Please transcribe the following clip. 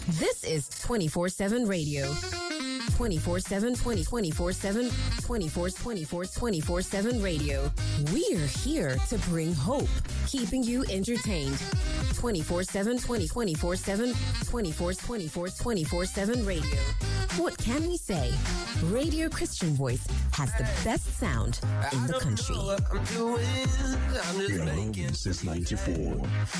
This is 24/7 radio. 24/7, 24/7, 24/7 radio. We're here to bring hope, keeping you entertained. 24/7, 24/7, 24/7 radio. What can we say? Radio Christian Voice has the best sound in the country. Since 94.